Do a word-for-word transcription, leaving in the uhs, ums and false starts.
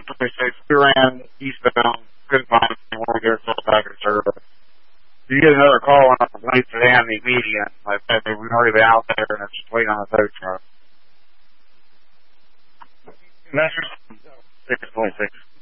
twenty-six, we ran eastbound, couldn't find anyone to get full package service. You get another call on the place to down the median. Like I said, we've already been out there and it's just waiting on the tow truck. And that's just six twenty-six.